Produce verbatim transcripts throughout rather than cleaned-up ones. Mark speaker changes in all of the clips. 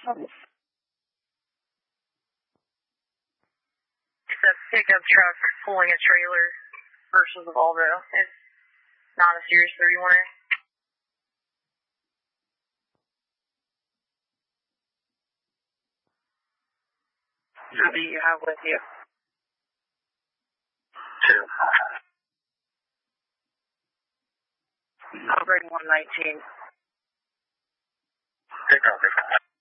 Speaker 1: It's a pickup truck pulling a trailer versus a Volvo. It's not a serious thirty-one. Who do you have with you?
Speaker 2: Two.
Speaker 1: Operating one nineteen.
Speaker 2: Take over.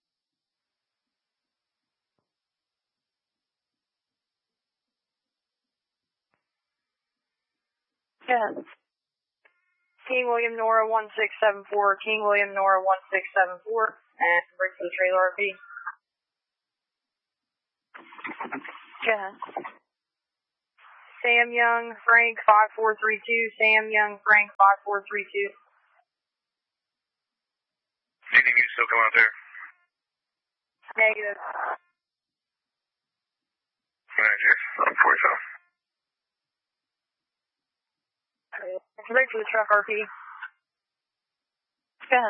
Speaker 1: Yeah. King William Nora one six seven four, King William Nora one six seven four, and bring to the trailer R P. Yeah. Sam Young, Frank five four three two, Sam Young, Frank five four three two.
Speaker 2: Anything you still come out there?
Speaker 1: Negative.
Speaker 2: Manager, I'm forty-seven.
Speaker 1: Ready for the truck R P. Yeah.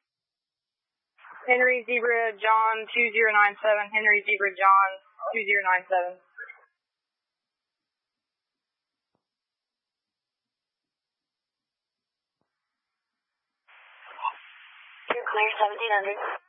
Speaker 1: Henry Zebra John two zero nine seven, Henry Zebra John two zero nine seven.
Speaker 3: You're clear seventeen hundred.